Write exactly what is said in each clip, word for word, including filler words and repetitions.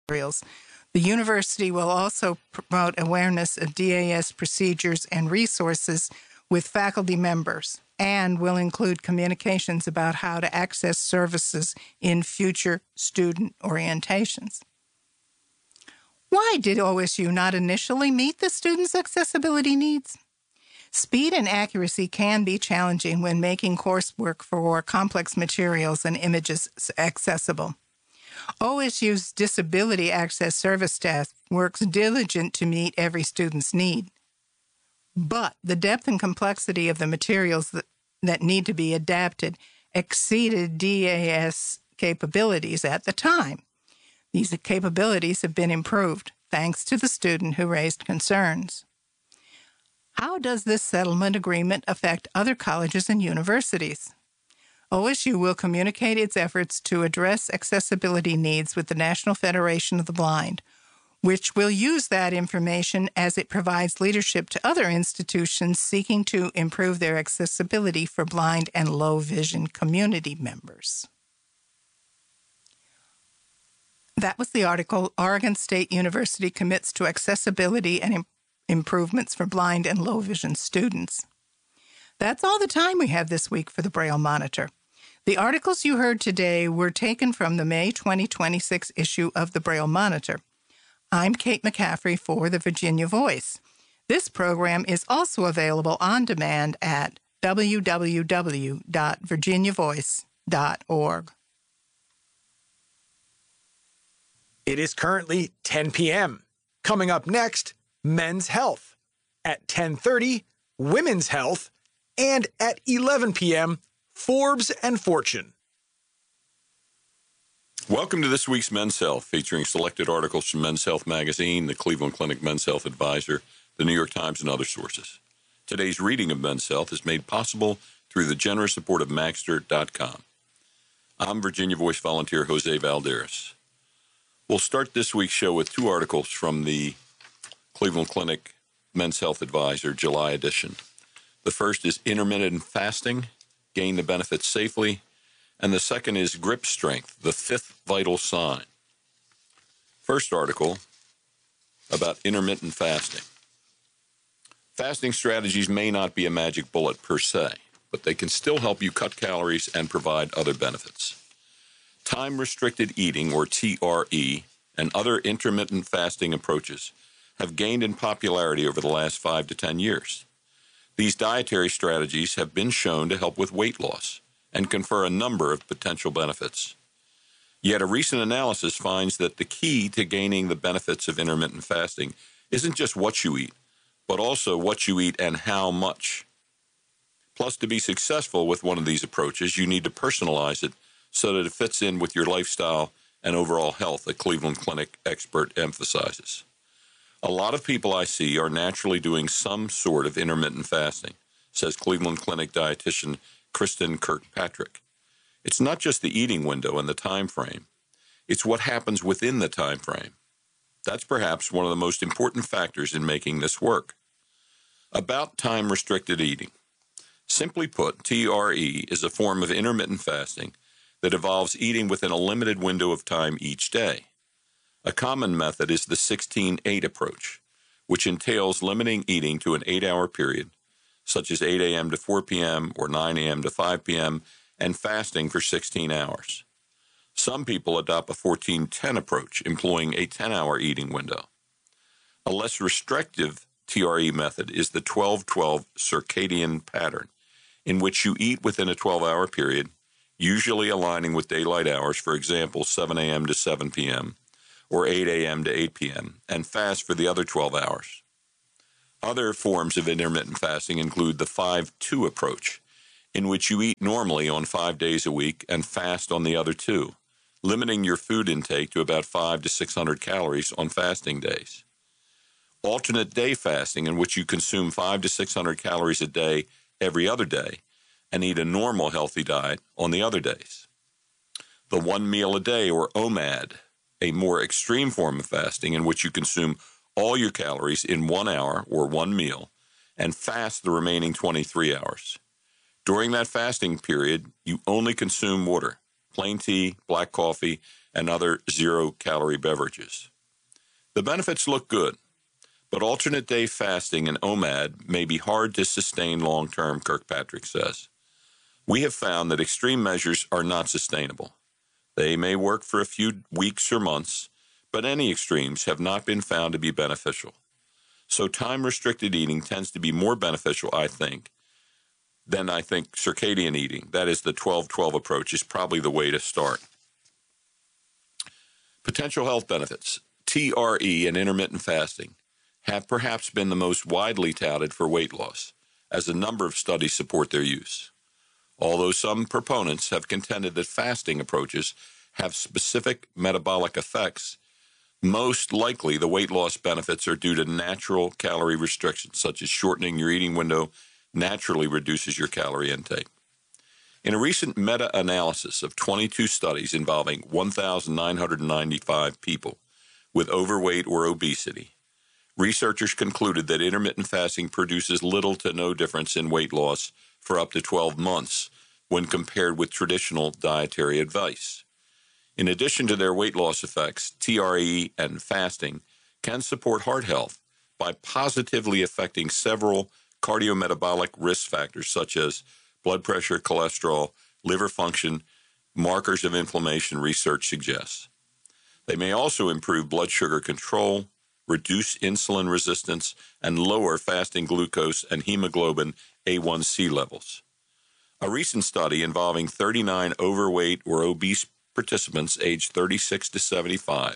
materials. The university will also promote awareness of D A S procedures and resources with faculty members, and will include communications about how to access services in future student orientations. Why did O S U not initially meet the students' accessibility needs? Speed and accuracy can be challenging when making coursework for complex materials and images accessible. O S U's Disability Access Service staff works diligent to meet every student's need. But the depth and complexity of the materials that, that need to be adapted exceeded D A S capabilities at the time. These capabilities have been improved thanks to the student who raised concerns. How does this settlement agreement affect other colleges and universities? O S U will communicate its efforts to address accessibility needs with the National Federation of the Blind, which will use that information as it provides leadership to other institutions seeking to improve their accessibility for blind and low vision community members. That was the article, Oregon State University Commits to Accessibility and Im- Improvements for Blind and Low Vision Students. That's all the time we have this week for the Braille Monitor. The articles you heard today were taken from the May twenty twenty-six issue of the Braille Monitor. I'm Kate McCaffrey for the Virginia Voice. This program is also available on demand at w w w dot virginia voice dot org. It is currently ten p.m. Coming up next, Men's Health. At ten thirty, Women's Health. And at eleven p.m., Forbes and Fortune. Welcome to this week's Men's Health, featuring selected articles from Men's Health Magazine, the Cleveland Clinic Men's Health Advisor, the New York Times, and other sources. Today's reading of Men's Health is made possible through the generous support of Magster dot com. I'm Virginia Voice volunteer Jose Valderas. We'll start this week's show with two articles from the Cleveland Clinic Men's Health Advisor, July edition. The first is Intermittent Fasting, Gain the Benefits Safely, and the second is Grip Strength, the Fifth Vital Sign. First article about intermittent fasting. Fasting strategies may not be a magic bullet per se, but they can still help you cut calories and provide other benefits. Time-restricted eating, or T R E, and other intermittent fasting approaches have gained in popularity over the last five to ten years. These dietary strategies have been shown to help with weight loss and confer a number of potential benefits. Yet a recent analysis finds that the key to gaining the benefits of intermittent fasting isn't just what you eat, but also what you eat and how much. Plus, to be successful with one of these approaches, you need to personalize it so that it fits in with your lifestyle and overall health, a Cleveland Clinic expert emphasizes. A lot of people I see are naturally doing some sort of intermittent fasting, says Cleveland Clinic dietitian Kristen Kirkpatrick. It's not just the eating window and the time frame. It's what happens within the time frame. That's perhaps one of the most important factors in making this work. About time-restricted eating. Simply put, T R E is a form of intermittent fasting that involves eating within a limited window of time each day. A common method is the sixteen eight approach, which entails limiting eating to an eight-hour period, such as eight a.m. to four p.m. or nine a.m. to five p.m., and fasting for sixteen hours. Some people adopt a fourteen ten approach, employing a ten-hour eating window. A less restrictive T R E method is the twelve twelve circadian pattern, in which you eat within a twelve-hour period, usually aligning with daylight hours, for example, seven a.m. to seven p.m., or eight a.m. to eight p.m., and fast for the other twelve hours. Other forms of intermittent fasting include the five two approach, in which you eat normally on five days a week and fast on the other two, limiting your food intake to about five to six hundred calories on fasting days. Alternate day fasting, in which you consume five to six hundred calories a day every other day and eat a normal healthy diet on the other days. The one meal a day, or O M A D, a more extreme form of fasting in which you consume all your calories in one hour or one meal and fast the remaining twenty-three hours. During that fasting period, you only consume water, plain tea, black coffee, and other zero-calorie beverages. The benefits look good, but alternate day fasting and O M A D may be hard to sustain long-term, Kirkpatrick says. We have found that extreme measures are not sustainable. They may work for a few weeks or months, but any extremes have not been found to be beneficial. So time-restricted eating tends to be more beneficial, I think, than I think circadian eating. That is, the twelve twelve approach is probably the way to start. Potential health benefits. T R E and intermittent fasting have perhaps been the most widely touted for weight loss, as a number of studies support their use. Although some proponents have contended that fasting approaches have specific metabolic effects, most likely the weight loss benefits are due to natural calorie restrictions, such as shortening your eating window naturally reduces your calorie intake. In a recent meta-analysis of twenty-two studies involving one thousand nine hundred ninety-five people with overweight or obesity, researchers concluded that intermittent fasting produces little to no difference in weight loss for up to twelve months when compared with traditional dietary advice. In addition to their weight loss effects, T R E and fasting can support heart health by positively affecting several cardiometabolic risk factors such as blood pressure, cholesterol, liver function, markers of inflammation, research suggests. They may also improve blood sugar control, reduce insulin resistance, and lower fasting glucose and hemoglobin A one C levels. A recent study involving thirty-nine overweight or obese participants aged thirty-six to seventy-five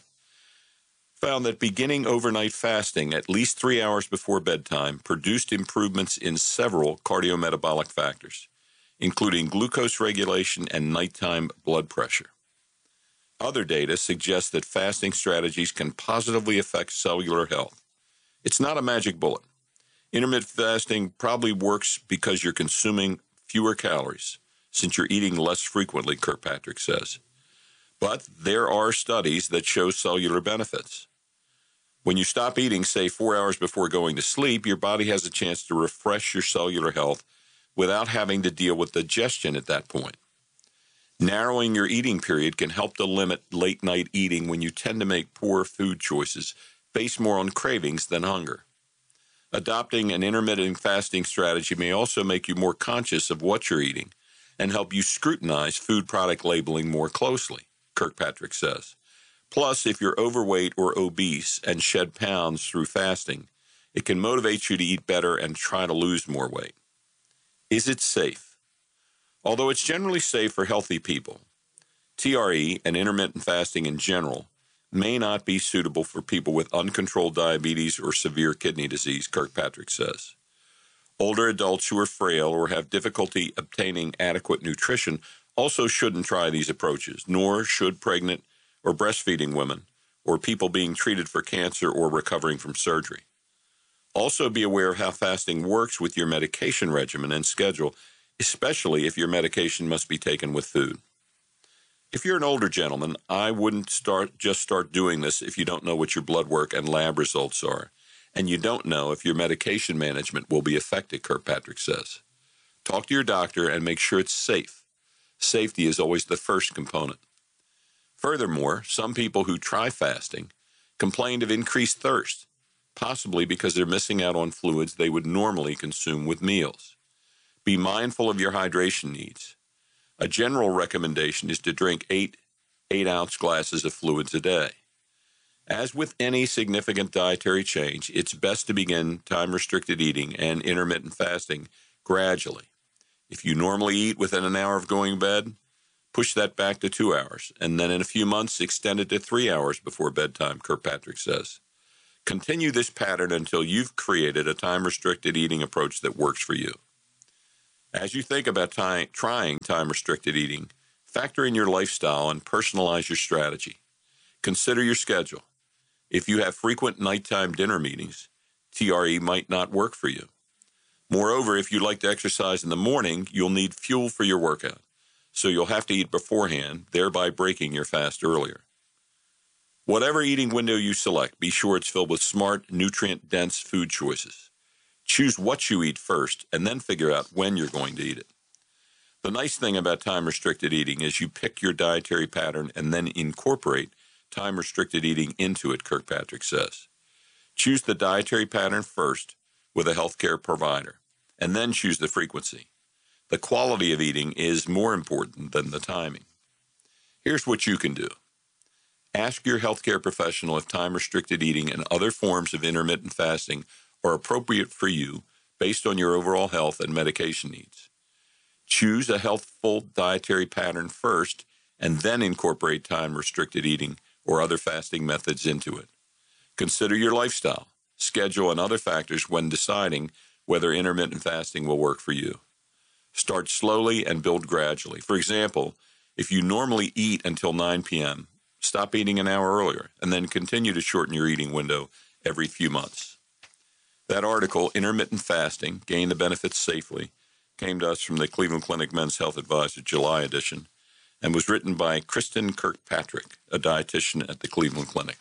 found that beginning overnight fasting at least three hours before bedtime produced improvements in several cardiometabolic factors, including glucose regulation and nighttime blood pressure. Other data suggest that fasting strategies can positively affect cellular health. It's not a magic bullet. Intermittent fasting probably works because you're consuming fewer calories, since you're eating less frequently, Kirkpatrick says. But there are studies that show cellular benefits. When you stop eating, say, four hours before going to sleep, your body has a chance to refresh your cellular health without having to deal with digestion at that point. Narrowing your eating period can help to limit late-night eating when you tend to make poor food choices based more on cravings than hunger. Adopting an intermittent fasting strategy may also make you more conscious of what you're eating and help you scrutinize food product labeling more closely, Kirkpatrick says. Plus, if you're overweight or obese and shed pounds through fasting, it can motivate you to eat better and try to lose more weight. Is it safe? Although it's generally safe for healthy people, T R E and intermittent fasting in general may not be suitable for people with uncontrolled diabetes or severe kidney disease, Kirkpatrick says. Older adults who are frail or have difficulty obtaining adequate nutrition also shouldn't try these approaches, nor should pregnant or breastfeeding women or people being treated for cancer or recovering from surgery. Also be aware of how fasting works with your medication regimen and schedule, especially if your medication must be taken with food. If you're an older gentleman, I wouldn't start just start doing this if you don't know what your blood work and lab results are, and you don't know if your medication management will be affected, Kirkpatrick says. Talk to your doctor and make sure it's safe. Safety is always the first component. Furthermore, some people who try fasting complained of increased thirst, possibly because they're missing out on fluids they would normally consume with meals. Be mindful of your hydration needs. A general recommendation is to drink eight eight-ounce glasses of fluids a day. As with any significant dietary change, it's best to begin time-restricted eating and intermittent fasting gradually. If you normally eat within an hour of going to bed, push that back to two hours, and then in a few months extend it to three hours before bedtime, Kirkpatrick says. Continue this pattern until you've created a time-restricted eating approach that works for you. As you think about ty- trying time-restricted eating, factor in your lifestyle and personalize your strategy. Consider your schedule. If you have frequent nighttime dinner meetings, T R E might not work for you. Moreover, if you like to exercise in the morning, you'll need fuel for your workout, so you'll have to eat beforehand, thereby breaking your fast earlier. Whatever eating window you select, be sure it's filled with smart, nutrient-dense food choices. Choose what you eat first, and then figure out when you're going to eat it. The nice thing about time-restricted eating is you pick your dietary pattern and then incorporate time-restricted eating into it, Kirkpatrick says. Choose the dietary pattern first with a healthcare provider, and then choose the frequency. The quality of eating is more important than the timing. Here's what you can do. Ask your healthcare professional if time-restricted eating and other forms of intermittent fasting are appropriate for you based on your overall health and medication needs. Choose a healthful dietary pattern first and then incorporate time-restricted eating or other fasting methods into it. Consider your lifestyle, schedule, and other factors when deciding whether intermittent fasting will work for you. Start slowly and build gradually. For example, if you normally eat until nine p.m., stop eating an hour earlier and then continue to shorten your eating window every few months. That article, Intermittent Fasting, Gain the Benefits Safely, came to us from the Cleveland Clinic Men's Health Advisor July edition and was written by Kristen Kirkpatrick, a dietitian at the Cleveland Clinic.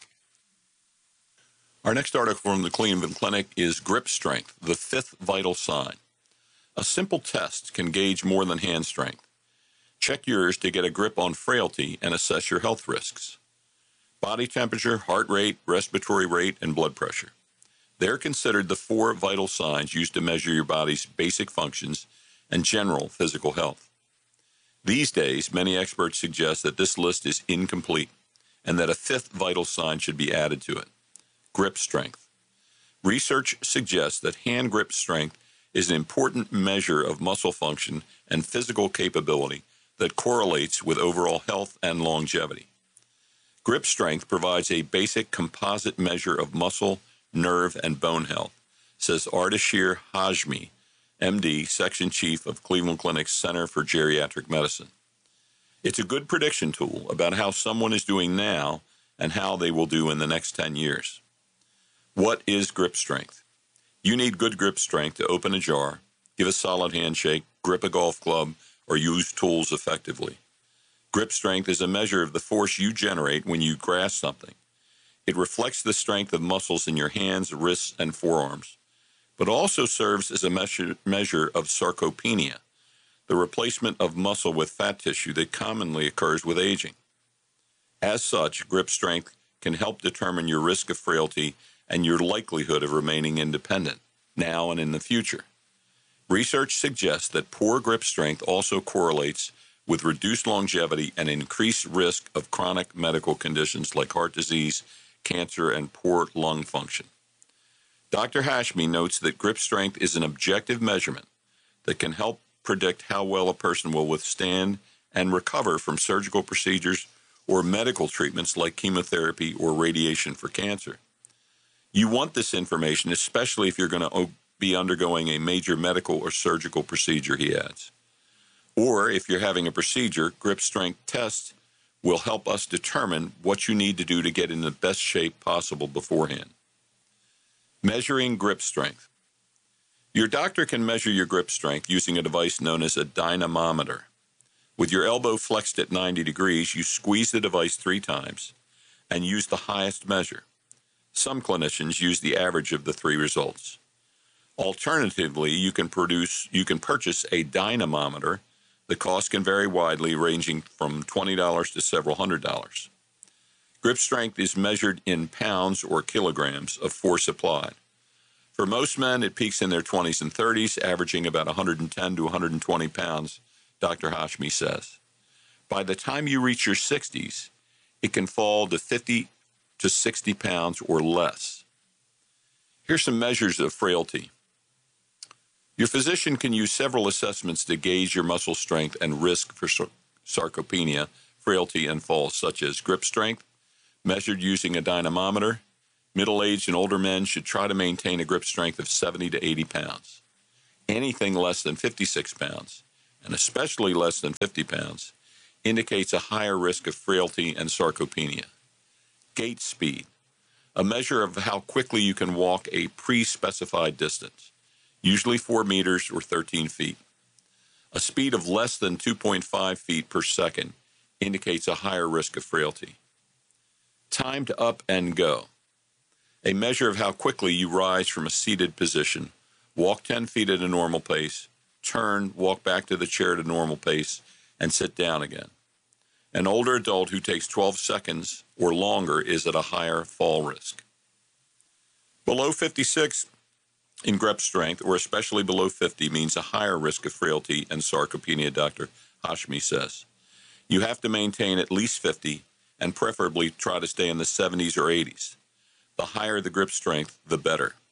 Our next article from the Cleveland Clinic is Grip Strength, the Fifth Vital Sign. A simple test can gauge more than hand strength. Check yours to get a grip on frailty and assess your health risks. Body temperature, heart rate, respiratory rate, and blood pressure. They're considered the four vital signs used to measure your body's basic functions and general physical health. These days, many experts suggest that this list is incomplete and that a fifth vital sign should be added to it: grip strength. Research suggests that hand grip strength is an important measure of muscle function and physical capability that correlates with overall health and longevity. Grip strength provides a basic composite measure of muscle, nerve, and bone health, says Ardashir Hashmi, M D, Section Chief of Cleveland Clinic's Center for Geriatric Medicine. It's a good prediction tool about how someone is doing now and how they will do in the next ten years. What is grip strength? You need good grip strength to open a jar, give a solid handshake, grip a golf club, or use tools effectively. Grip strength is a measure of the force you generate when you grasp something. It reflects the strength of muscles in your hands, wrists, and forearms, but also serves as a measure, measure of sarcopenia, the replacement of muscle with fat tissue that commonly occurs with aging. As such, grip strength can help determine your risk of frailty and your likelihood of remaining independent, now and in the future. Research suggests that poor grip strength also correlates with reduced longevity and increased risk of chronic medical conditions like heart disease, cancer, and poor lung function. Doctor Hashmi notes that grip strength is an objective measurement that can help predict how well a person will withstand and recover from surgical procedures or medical treatments like chemotherapy or radiation for cancer. You want this information, especially if you're going to be undergoing a major medical or surgical procedure, he adds. Or if you're having a procedure, grip strength tests will help us determine what you need to do to get in the best shape possible beforehand. Measuring grip strength. Your doctor can measure your grip strength using a device known as a dynamometer. With your elbow flexed at ninety degrees, you squeeze the device three times and use the highest measure. Some clinicians use the average of the three results. Alternatively, you can produce, you can purchase a dynamometer. The cost can vary widely, ranging from twenty dollars to several hundred dollars. Grip strength is measured in pounds or kilograms of force applied. For most men, it peaks in their twenties and thirties, averaging about one hundred ten to one hundred twenty pounds, Doctor Hashmi says. By the time you reach your sixties, it can fall to fifty to sixty pounds or less. Here's some measures of frailty. Your physician can use several assessments to gauge your muscle strength and risk for sar- sarcopenia, frailty, and falls, such as grip strength, measured using a dynamometer. Middle-aged and older men should try to maintain a grip strength of seventy to eighty pounds. Anything less than fifty-six pounds, and especially less than fifty pounds, indicates a higher risk of frailty and sarcopenia. Gait speed, a measure of how quickly you can walk a pre-specified distance, usually four meters or thirteen feet. A speed of less than two point five feet per second indicates a higher risk of frailty. Time to up and go, a measure of how quickly you rise from a seated position, walk ten feet at a normal pace, turn, walk back to the chair to normal pace, and sit down again. An older adult who takes twelve seconds or longer is at a higher fall risk. Below fifty-six in grip strength, or especially below fifty, means a higher risk of frailty and sarcopenia, Doctor Hashmi says. You have to maintain at least fifty and preferably try to stay in the seventies or eighties. The higher the grip strength, the better.